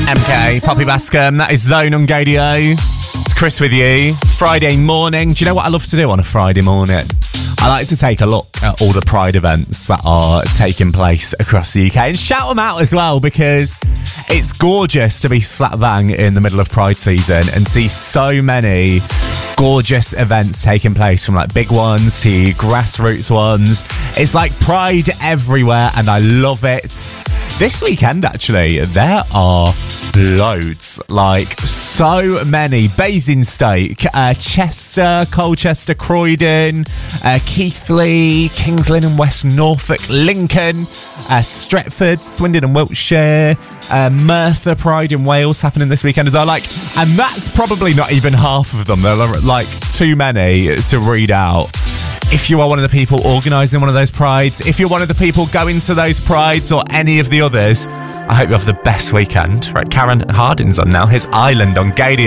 MK, Poppy Bascom, that is Zone on Gadio. It's Chris with you. Friday morning. Do you know what I love to do on a Friday morning? I like to take a look at all the Pride events that are taking place across the UK and shout them out as well, because it's gorgeous to be slap bang in the middle of Pride season and see so many gorgeous events taking place, from like big ones to grassroots ones. It's like Pride everywhere and I love it. This weekend, actually, there are loads, like so many. Basingstoke, Chester, Colchester, Croydon, Keighley, Kings Lynn and West Norfolk, Lincoln, Stretford, Swindon and Wiltshire, Merthyr Pride in Wales happening this weekend as well. And that's probably not even half of them. There are like too many to read out. If you are one of the people organising one of those prides, if you're one of the people going to those prides or any of the others, I hope you have the best weekend. Right, Karen Hardin's on now. His Island on Gadio.